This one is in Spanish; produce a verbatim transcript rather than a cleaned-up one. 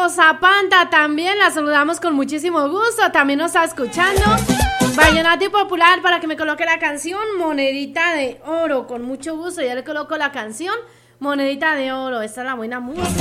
Rosa Panta también la saludamos con muchísimo gusto. También nos está escuchando. Vallenato Popular para que me coloque la canción Monedita de Oro. Con mucho gusto, ya le coloco la canción Monedita de Oro. Esta es la buena música.